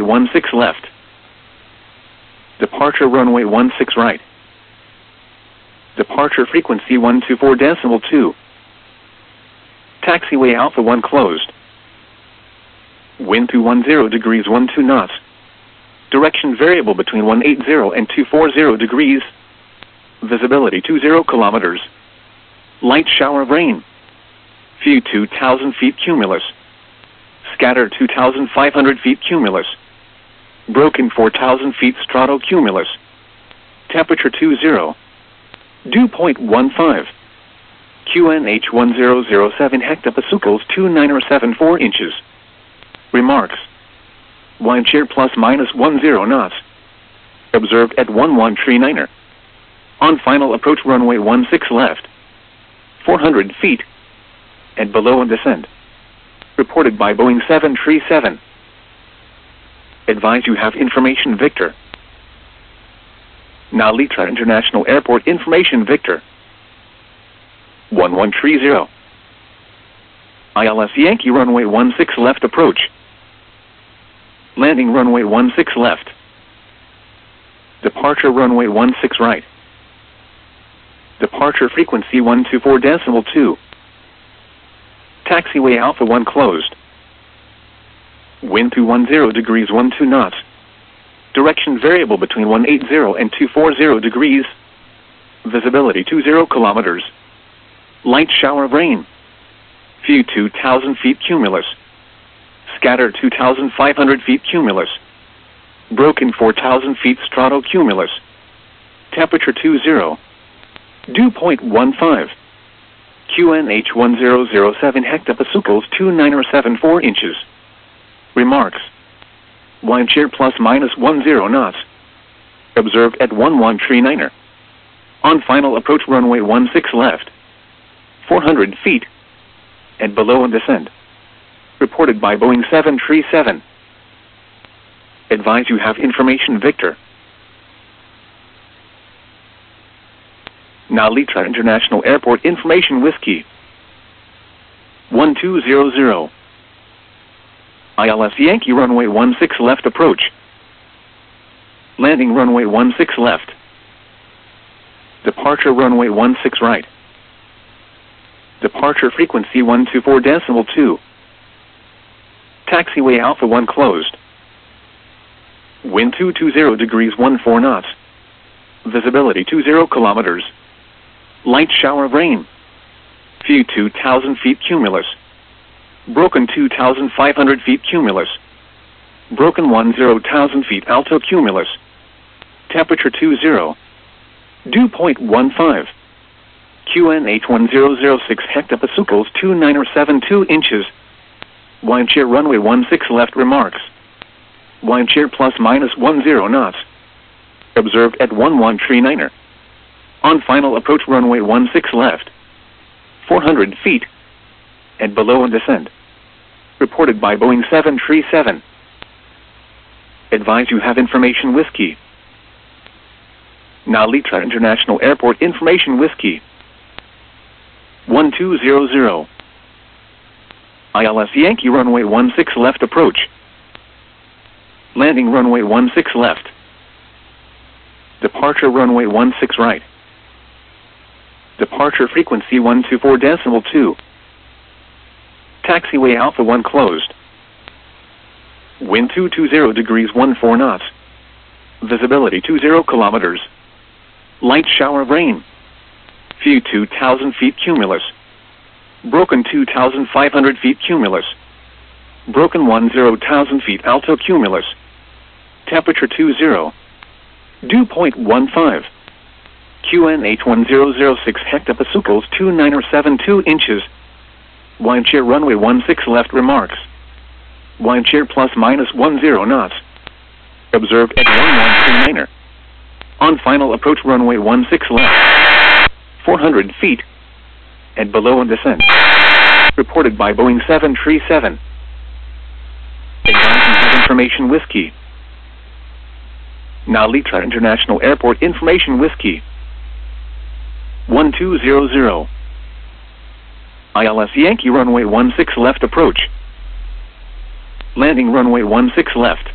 16 left. Departure runway 16 right. Departure frequency 124.2. Taxiway Alpha 1 closed. Wind 210 degrees 12 knots. Direction variable between 180 and 240 degrees. Visibility 20 kilometers. Light shower of rain. Few 2,000 feet cumulus. Scattered 2,500 feet cumulus. Broken 4,000 feet stratocumulus. Temperature 20. Dew point 15. QNH 1007 hectopascals 2974 inches. Remarks. Wind shear plus minus 10 knots. Observed at 1139er. On final approach runway 16 left. 400 feet. And below and descend. Reported by Boeing 737. Advise you have information Victor. Now Litra International Airport information Victor. 1130. ILS Yankee runway 16 left approach. Landing runway 16 left. Departure runway 16 right. Departure frequency 124.2. Taxiway Alpha 1 closed. Wind 210 degrees 12 knots. Direction variable between 180 and 240 degrees. Visibility 20 kilometers. Light shower of rain. Few 2,000 feet cumulus. Scattered 2,500 feet cumulus. Broken 4,000 feet stratocumulus. Temperature 20. Dew point 15. QNH 1007 hectopascals 2974 inches. Remarks. Wind shear plus minus 10 knots. Observed at 1139er. On final approach runway 16 left. 400 feet. And below and descend. Reported by Boeing 737. Advise you have information Victor. Now Litra International Airport information Whiskey. 1200. ILS Yankee runway 16 left approach. Landing runway 16 left. Departure runway 16 right. Departure frequency 124.2. Taxiway Alpha 1 closed. Wind 220 degrees 14 knots. Visibility 20 kilometers. Light shower of rain. Few 2,000 feet cumulus. Broken 2,500 feet cumulus. Broken 10,000 feet alto cumulus. Temperature 20. Dew point 15. QNH 1006 hectopascals 2972 inches. Wind shear runway 16 left remarks. Wind shear plus minus 10 knots. Observed at 1139er. On final approach runway 16 left. 400 feet. And below and descend. Reported by Boeing 737. Advise you have information Whiskey. Now Litra International Airport information Whiskey. 1200. ILS Yankee runway 16 left approach. Landing runway 16 left. Departure runway 16 right. Departure frequency 124.2. Taxiway Alpha 1 closed. Wind 220 degrees 14 knots. Visibility 20 kilometers. Light shower of rain. Few 2,000 feet cumulus. Broken 2,500 feet cumulus. Broken 10,000 feet alto cumulus. Temperature 20. Dew point 15. QNH 1006 hectopascals 2972 inches. Wind shear runway 16 left remarks. Wind shear plus minus 10 knots. Observed at 1139er. On final approach runway 16 left. 400 feet. And below and descend. Reported by Boeing 737. Advising have information Whiskey. Now Litra International Airport information Whiskey. 1200. ILS Yankee runway 16 left approach. Landing runway 16 left.